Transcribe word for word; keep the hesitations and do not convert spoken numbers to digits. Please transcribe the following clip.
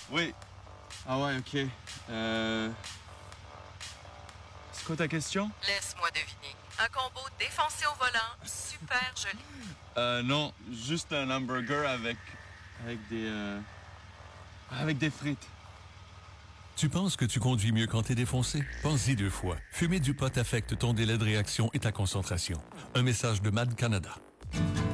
Oui. Ah ouais, ok. Euh... C'est quoi ta question? Laisse-moi deviner. Un combo défoncé au volant, super joli. Euh, non, juste un hamburger avec... avec des... Euh... avec des frites. Tu penses que tu conduis mieux quand t'es défoncé? Pense-y deux fois. Fumer du pot affecte ton délai de réaction et ta concentration. Un message de M A D Canada.